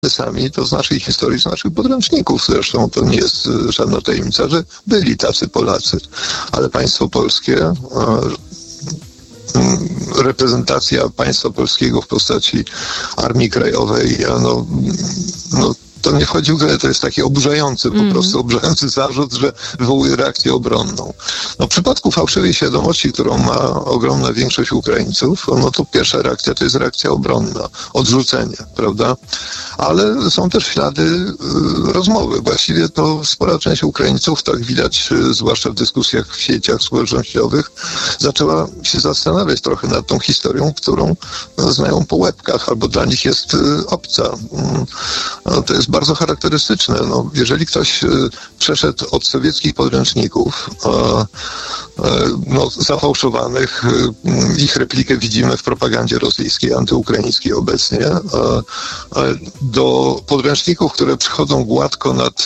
sami, to z naszej historii, z naszych podręczników zresztą, to nie jest żadna tajemnica, że byli tacy Polacy, ale państwo polskie, reprezentacja państwa polskiego w postaci Armii Krajowej, to nie wchodzi w grę, to jest taki oburzający, po prostu oburzający zarzut, że wywołuje reakcję obronną. No, w przypadku fałszywej świadomości, którą ma ogromna większość Ukraińców, no to pierwsza reakcja to jest reakcja obronna, odrzucenie, prawda? Ale są też ślady rozmowy. Właściwie to spora część Ukraińców, tak widać, zwłaszcza w dyskusjach w sieciach społecznościowych, zaczęła się zastanawiać trochę nad tą historią, którą znają po łebkach, albo dla nich jest obca. No, to jest bardzo charakterystyczne. No, jeżeli ktoś przeszedł od sowieckich podręczników, zafałszowanych, ich replikę widzimy w propagandzie rosyjskiej, antyukraińskiej obecnie, do podręczników, które przychodzą gładko nad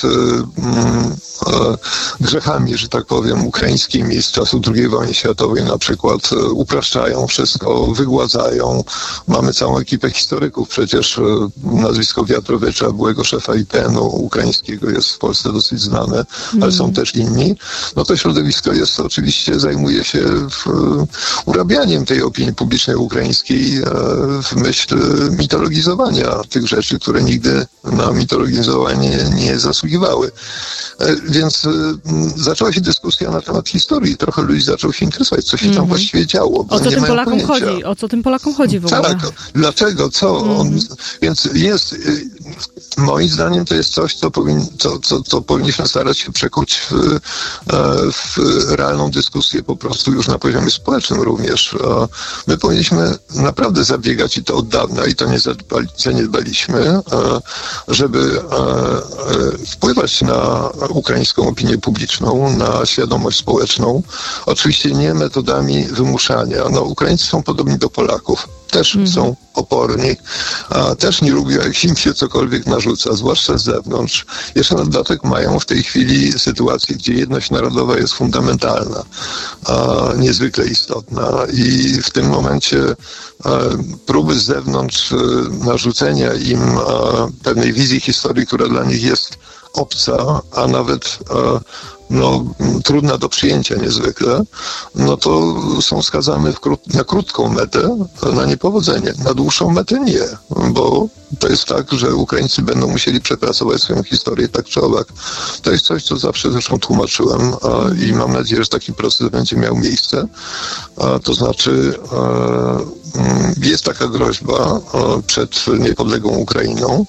grzechami, że tak powiem, ukraińskimi z czasu II wojny światowej na przykład, upraszczają wszystko, wygładzają. Mamy całą ekipę historyków, przecież nazwisko Wiatrowicza, byłego szefa IPN-u ukraińskiego, jest w Polsce dosyć znane, ale są też inni. No to środowisko jest oczywiście, zajmuje się urabianiem tej opinii publicznej ukraińskiej w myśl mitologizowania tych rzeczy, które nigdy na mitologizowanie nie zasługiwały. Więc zaczęła się dyskusja na temat historii. Trochę ludzi zaczęło się interesować, co się tam właściwie działo. O co tym Polakom chodzi? O co tym Polakom chodzi w ogóle? Tak, dlaczego, co? Więc jest, moim zdaniem to jest coś, co powinniśmy starać się przekuć w realną dyskusję po prostu już na poziomie społecznym również. My powinniśmy naprawdę zabiegać, i to od dawna, i to nie zaniedbaliśmy, żeby wpływać na ukraińską opinię publiczną, na świadomość społeczną. Oczywiście nie metodami wymuszania. No, Ukraińcy są podobni do Polaków. Też są oporni, a też nie lubią, jak im się cokolwiek narzuca, zwłaszcza z zewnątrz. Jeszcze na dodatek mają w tej chwili sytuację, gdzie jedność narodowa jest fundamentalna, niezwykle istotna, i w tym momencie próby z zewnątrz narzucenia im pewnej wizji historii, która dla nich jest obca, a nawet trudna do przyjęcia niezwykle, no to są skazane na krótką metę, na niepowodzenie. Na dłuższą metę nie, bo to jest tak, że Ukraińcy będą musieli przepracować swoją historię tak czy owak. To jest coś, co zawsze zresztą tłumaczyłem, i mam nadzieję, że taki proces będzie miał miejsce. To znaczy jest taka groźba przed niepodległą Ukrainą,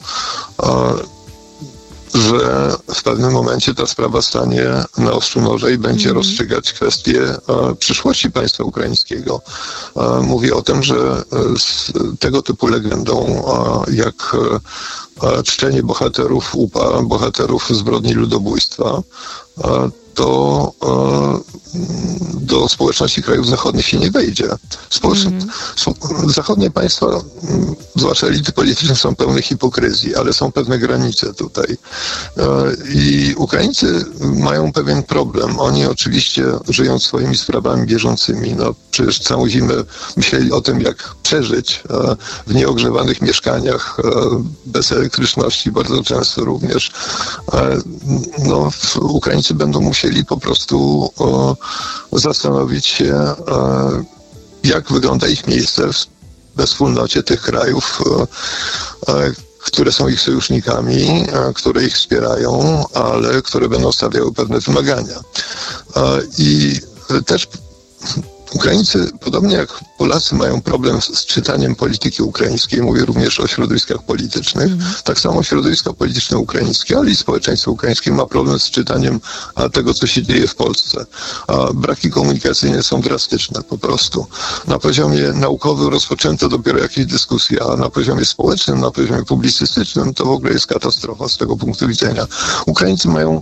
że w pewnym momencie ta sprawa stanie na ostrzu noża i będzie rozstrzygać kwestię przyszłości państwa ukraińskiego. Mówię o tym, że z tego typu legendą, jak czczenie bohaterów UPA, bohaterów zbrodni ludobójstwa, to do społeczności krajów zachodnich się nie wejdzie. Zachodnie państwa, zwłaszcza elity polityczne, są pełne hipokryzji, ale są pewne granice tutaj. I Ukraińcy mają pewien problem. Oni oczywiście żyją swoimi sprawami bieżącymi. No, przecież całą zimę myśleli o tym, jak przeżyć w nieogrzewanych mieszkaniach, bez elektryczności bardzo często również. No, Ukraińcy będą musieli po prostu zastanowić się, jak wygląda ich miejsce we wspólnocie tych krajów, które są ich sojusznikami, które ich wspierają, ale które będą stawiały pewne wymagania. I też Ukraińcy, podobnie jak Polacy, mają problem z czytaniem polityki ukraińskiej, mówię również o środowiskach politycznych, tak samo środowiska polityczne ukraińskie, ale i społeczeństwo ukraińskie ma problem z czytaniem tego, co się dzieje w Polsce. Braki komunikacyjne są drastyczne po prostu. Na poziomie naukowym rozpoczęto dopiero jakieś dyskusje, a na poziomie społecznym, na poziomie publicystycznym to w ogóle jest katastrofa z tego punktu widzenia. Ukraińcy mają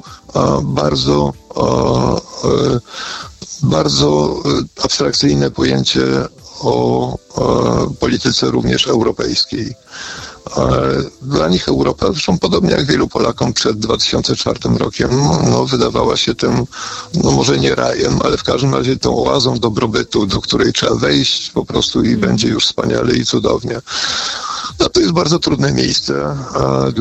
bardzo abstrakcyjne pojęcie o polityce również europejskiej. Dla nich Europa, zresztą podobnie jak wielu Polakom przed 2004 rokiem, wydawała się tym, może nie rajem, ale w każdym razie tą oazą dobrobytu, do której trzeba wejść po prostu i będzie już wspaniale i cudownie. No to jest bardzo trudne miejsce